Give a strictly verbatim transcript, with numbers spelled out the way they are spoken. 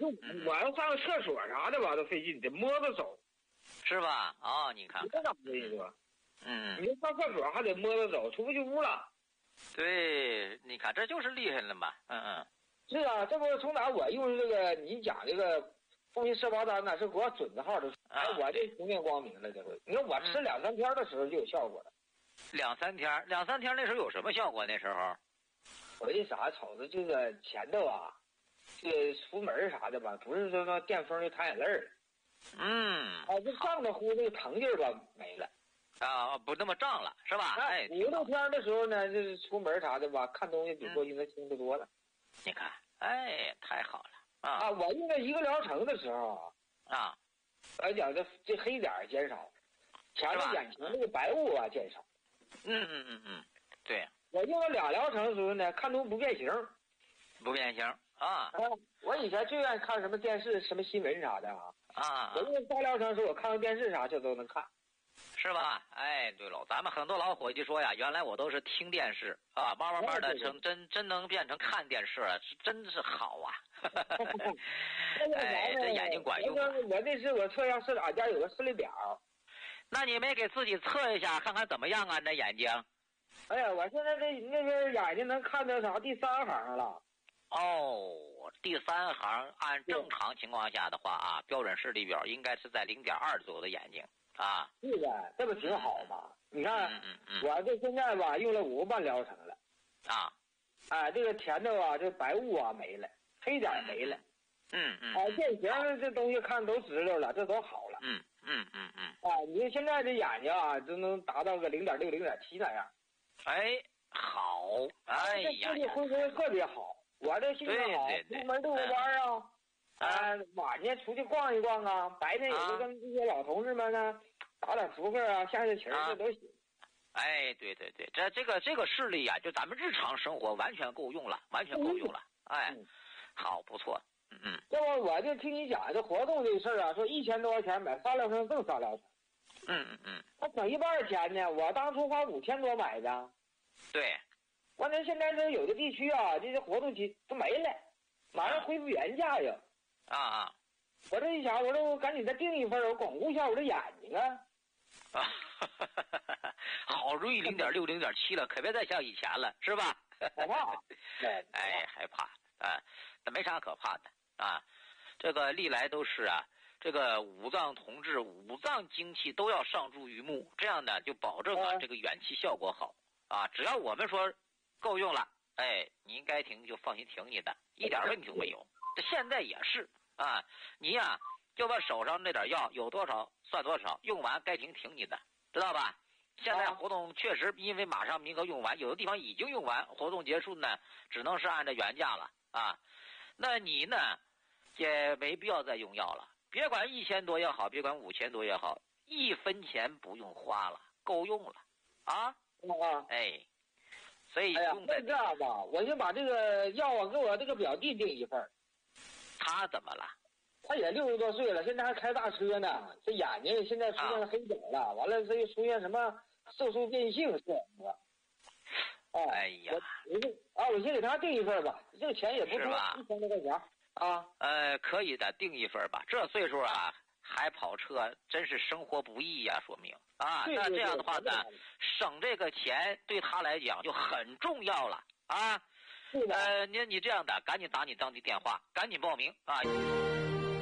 嗯、我要上个厕所啥的吧都费劲，得摸着走， 是吧？哦，你看看， 嗯，你上厕所还得摸着走，出不去屋了。 对，你看这就是厉害了嘛。嗯嗯。 是啊，这不从哪我用这个你讲这个风湿社保丹呢，是给我准字号的，哎、啊，我这红面光明了这回。你看我吃两三天的时候就有效果了。 两三天，两三天那时候有什么效果？那时候， 我这啥瞅着这个前头啊，这个出门啥的吧，不是说说电风就淌眼泪儿。 嗯。 啊，这胀的乎这个疼劲儿吧没了。 啊，不那么胀了，是吧？哎， 五六天的时候呢，就是出门啥的吧，看东西比过去能清楚多了。 你看，哎，太好了啊！ 啊，我用了一个疗程的时候啊，啊， 来讲这这黑点减少，前面眼前那个白雾啊减少。 嗯嗯嗯嗯，对。 我用了俩疗程的时候呢，看东不变形。 不变形啊！ 啊，我以前最愿意看什么电视、什么新闻啥的啊。 啊。 我用大疗程的时候，我看看电视啥，这都能看。 是吧？哎，对了，咱们很多老伙计说呀，原来我都是听电视啊，慢慢慢的成真真能变成看电视了，真是好啊！哎，这眼睛管用啊。 我那是我测样是俺家有个视力表， 那你没给自己测一下，看看怎么样啊？那眼睛？ 哎呀，我现在这那个眼睛能看到啥第三行了。 哦，第三行按正常情况下的话啊，标准视力表应该是在零点二左右的眼睛。啊， 是的，这不挺好吗？你看， 嗯嗯嗯、 我这现在吧用了五个半疗程了， 啊， 哎，这个前头啊，这白雾啊没了，黑点没了， 嗯嗯， 哎，变形这东西看都知道了，这都好了， 嗯嗯嗯嗯， 哎，你现在这眼睛啊，都能达到个零点六、零点七那样， 哎，好，哎呀， 这恢复特别好，我这心情好，出门遛个弯啊。啊，晚上出去逛一逛啊，白天也是跟这些老同志们呢、啊、打打扑克啊，下下棋儿，这都行。 哎，对对对，这这个这个视力啊，就咱们日常生活完全够用了，完全够用了。哎， 嗯、 好，不错，嗯嗯。 这不，我就听你讲这活动这事儿啊，说一千多块钱买仨疗程赠仨疗程。 嗯嗯嗯。 他省一半钱呢，我当初花五千多买的。 对。 完了，现在这有的地区啊，这些活动期都没了，马上恢复原价呀。 啊啊！ 我这一想，我说我赶紧再订一份，我巩固一下我的眼睛啊！ 啊，好容易零点六、零点七了，可别再像以前了，是吧？ 害怕， 哎，害怕啊！那没啥可怕的啊。这个历来都是啊，这个五脏同治，五脏精气都要上注于目，这样呢就保证啊这个远期效果好啊。只要我们说够用了，哎，你应该停就放心停你的，一点问题都没有。这现在也是啊，你呀就把手上那点药有多少算多少，用完该停停你的，知道吧？现在活动确实因为马上名额用完，有的地方已经用完，活动结束呢，只能是按照原价了啊。那你呢也没必要再用药了，别管一千多也好，别管五千多也好，一分钱不用花了，够用了啊！ 啊， 哎，所以不用再、哎、这样吧，我就把这个药啊给我这个表弟订一份。 他怎么了？ 他也六十多岁了，现在还开大车呢。这眼睛现在出现黑点了，啊、完了这又出现什么色素变性是吧？ 哎，哎呀， 我就啊，我先给他订一份吧，这个钱也不多，一千多块钱啊。 呃，可以的，订一份吧。这岁数啊，还跑车，真是生活不易呀、啊，说明啊。 对对对， 那这样的话呢，省这个钱对他来讲就很重要了啊。呃，你你这样的，赶紧打你当地电话，赶紧报名啊！